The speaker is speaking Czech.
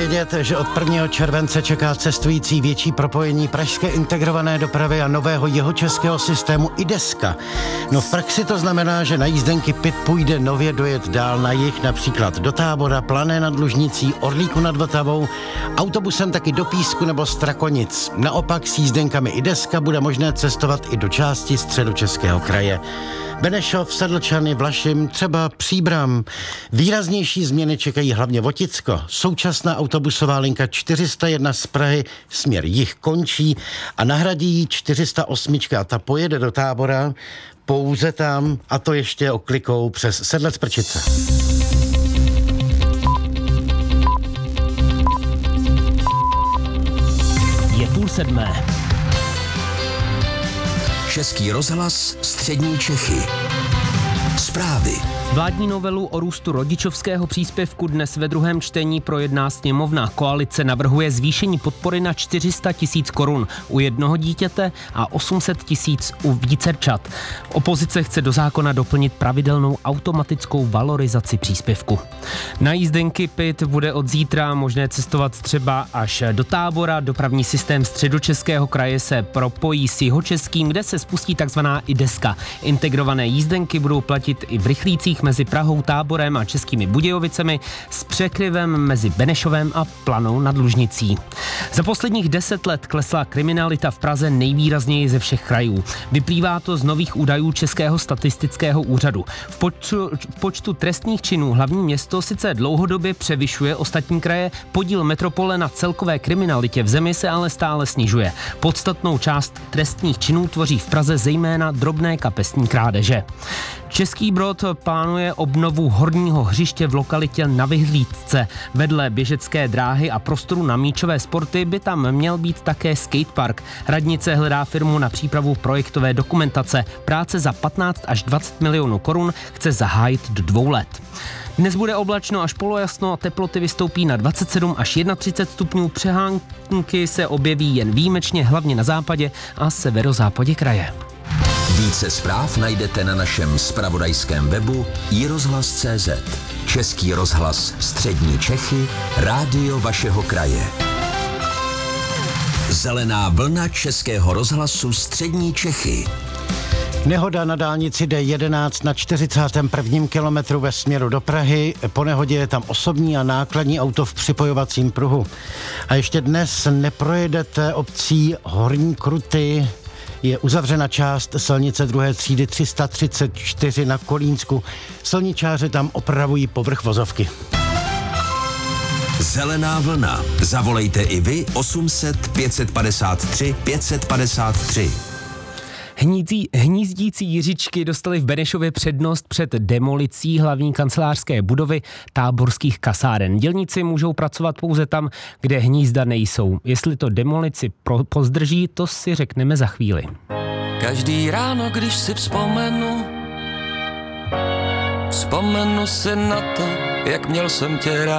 vědět, že od 1. července čeká cestující větší propojení pražské integrované dopravy a nového jihočeského systému iDeska. No v praxi to znamená, že na jízdenky PIT půjde nově dojet dál na jih, například do Tábora, Plané nad Lužnicí, Orlíku nad Vltavou, autobusem taky do Písku nebo Strakonic. Naopak s jízdenkami iDeska bude možné cestovat i do části Středočeského kraje. Benešov, Sedlčany, Vlašim, třeba Příbram. Výraznější změny čekají hlavně Voticko. Současná autobusová linka 401 z Prahy směr jih končí a nahradí ji 408 a ta pojede do Tábora pouze tam, a to ještě oklikou přes Sedlec-Prčice. Je 6:30. Český rozhlas, střední Čechy. Zprávy. Vládní novelu o růstu rodičovského příspěvku dnes ve druhém čtení projedná sněmovna. Koalice navrhuje zvýšení podpory na 400 000 korun u jednoho dítěte a 800 000 u vícerčat. Opozice chce do zákona doplnit pravidelnou automatickou valorizaci příspěvku. Na jízdenky PIT bude od zítra možné cestovat třeba až do Tábora. Dopravní systém Středočeského kraje se propojí s jihočeským, kde se spustí takzvaná iDeska. Integrované jízdenky budou platit i v rychlících mezi Prahou, Táborem a Českými Budějovicemi s překryvem mezi Benešovem a Planou nad Lužnicí. Za posledních 10 let klesla kriminalita v Praze nejvýrazněji ze všech krajů. Vyplývá to z nových údajů Českého statistického úřadu. V počtu trestných činů hlavní město sice dlouhodobě převyšuje ostatní kraje, podíl metropole na celkové kriminalitě v zemi se ale stále snižuje. Podstatnou část trestných činů tvoří v Praze zejména drobné kapesní krádeže. Český Brod plánuje obnovu horního hřiště v lokalitě Na Vyhlídce. Vedle běžecké dráhy a prostoru na míčové sporty by tam měl být také skatepark. Radnice hledá firmu na přípravu projektové dokumentace. Práce za 15 až 20 milionů korun chce zahájit do 2 let. Dnes bude oblačno až polojasno a teploty vystoupí na 27 až 31 stupňů. Přehánky se objeví jen výjimečně, hlavně na západě a severozápadě kraje. Více zpráv najdete na našem zpravodajském webu iRozhlas.cz. Český rozhlas, střední Čechy, rádio vašeho kraje. Zelená vlna Českého rozhlasu, střední Čechy. Nehoda na dálnici D11 na 41. kilometru ve směru do Prahy. Po nehodě je tam osobní a nákladní auto v připojovacím pruhu. A ještě dnes neprojedete obcí Horní Kruty. Je uzavřena část silnice druhé třídy 334 na Kolínsku. Silničáři tam opravují povrch vozovky. Zelená vlna. Zavolejte i vy 800 553 553. Hnízdící jiřičky dostaly v Benešově přednost před demolicí hlavní kancelářské budovy táborských kasáren. Dělníci můžou pracovat pouze tam, kde hnízda nejsou. Jestli to demolici pozdrží, to si řekneme za chvíli. Každý ráno, když si vzpomenu si na to, jak měl jsem tě rád.